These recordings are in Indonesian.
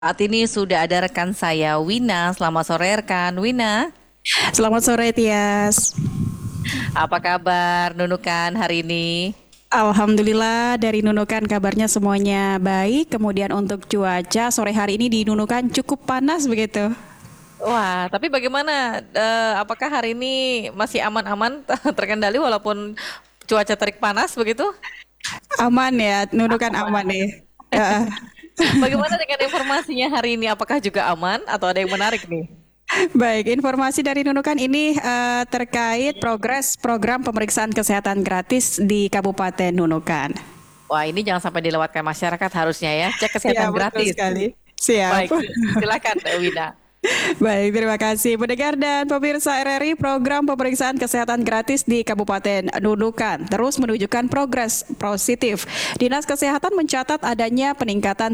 Saat ini sudah ada rekan saya, Wina. Selamat sore, rekan Wina. Selamat sore Tias. Apa kabar, Nunukan hari ini? Alhamdulillah dari Nunukan kabarnya semuanya baik. Kemudian untuk cuaca sore hari ini di Nunukan cukup panas begitu. Wah, tapi bagaimana? Apakah hari ini masih aman-aman, terkendali walaupun cuaca terik panas begitu? Aman ya, Nunukan aman Aman. nih. Ya. Bagaimana dengan informasinya hari ini? Apakah juga aman atau ada yang menarik nih? Baik, informasi dari Nunukan ini terkait progres program pemeriksaan kesehatan gratis di Kabupaten Nunukan. Wah, ini jangan sampai dilewatkan masyarakat harusnya ya. Cek Ya, kesehatan betul gratis. sekali. Siap. Baik, silakan, Wina. Baik, terima kasih. Pendengar dan pemirsa RRI, program pemeriksaan kesehatan gratis di Kabupaten Nunukan terus menunjukkan progres positif. Dinas Kesehatan mencatat adanya peningkatan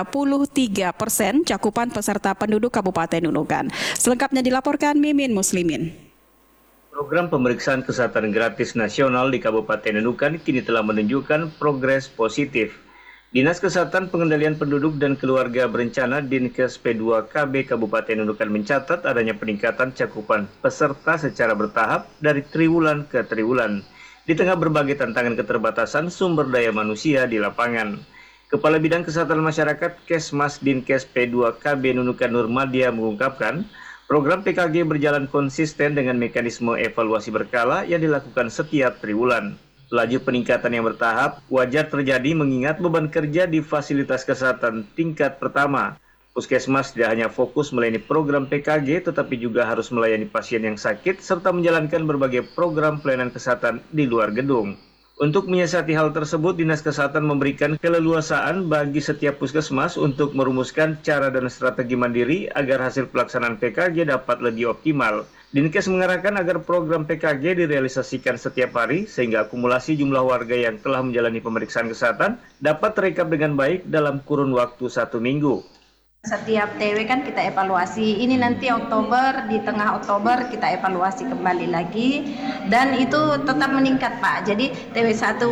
33% cakupan peserta penduduk Kabupaten Nunukan. Selengkapnya dilaporkan Mimin Muslimin. Program pemeriksaan kesehatan gratis nasional di Kabupaten Nunukan kini telah menunjukkan progres positif. Dinas Kesehatan Pengendalian Penduduk dan Keluarga Berencana Dinkes P2KB Kabupaten Nunukan mencatat adanya peningkatan cakupan peserta secara bertahap dari triwulan ke triwulan di tengah berbagai tantangan keterbatasan sumber daya manusia di lapangan. Kepala Bidang Kesehatan Masyarakat Kesmas Dinkes P2KB Nunukan Nurmadia mengungkapkan, program PKG berjalan konsisten dengan mekanisme evaluasi berkala yang dilakukan setiap triwulan. Laju peningkatan yang bertahap wajar terjadi mengingat beban kerja di fasilitas kesehatan tingkat pertama. Puskesmas tidak hanya fokus melayani program PKG, tetapi juga harus melayani pasien yang sakit serta menjalankan berbagai program pelayanan kesehatan di luar gedung. Untuk menyiasati hal tersebut, Dinas Kesehatan memberikan keleluasaan bagi setiap puskesmas untuk merumuskan cara dan strategi mandiri agar hasil pelaksanaan PKG dapat lebih optimal. Dinkes mengarahkan agar program PKG direalisasikan setiap hari sehingga akumulasi jumlah warga yang telah menjalani pemeriksaan kesehatan dapat terekap dengan baik dalam kurun waktu 1 minggu. Setiap TW kan kita evaluasi, ini nanti Oktober, di tengah Oktober kita evaluasi kembali lagi dan itu tetap meningkat Pak. Jadi TW1,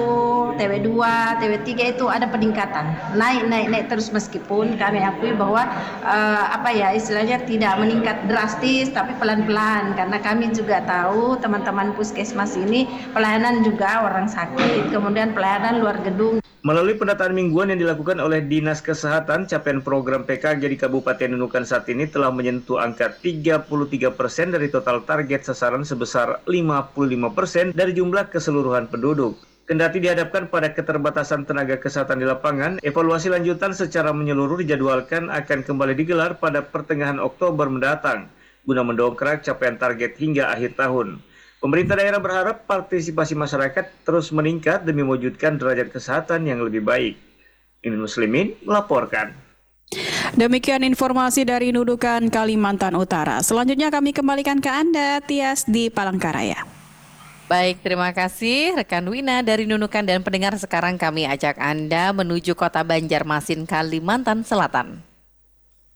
TW2, TW3 itu ada peningkatan, naik terus meskipun kami akui bahwa istilahnya tidak meningkat drastis tapi pelan-pelan karena kami juga tahu teman-teman puskesmas ini pelayanan juga orang sakit, kemudian pelayanan luar gedung. Melalui pendataan mingguan yang dilakukan oleh Dinas Kesehatan, capaian program PKG di Kabupaten Nunukan saat ini telah menyentuh angka 33% dari total target sasaran sebesar 55% dari jumlah keseluruhan penduduk. Kendati dihadapkan pada keterbatasan tenaga kesehatan di lapangan, evaluasi lanjutan secara menyeluruh dijadwalkan akan kembali digelar pada pertengahan Oktober mendatang, guna mendongkrak capaian target hingga akhir tahun. Pemerintah daerah berharap partisipasi masyarakat terus meningkat demi mewujudkan derajat kesehatan yang lebih baik. Mimin Muslimin melaporkan. Demikian informasi dari Nunukan, Kalimantan Utara. Selanjutnya kami kembalikan ke Anda, Tias di Palangkaraya. Baik, terima kasih rekan Wina dari Nunukan dan pendengar. Sekarang kami ajak Anda menuju kota Banjarmasin, Kalimantan Selatan.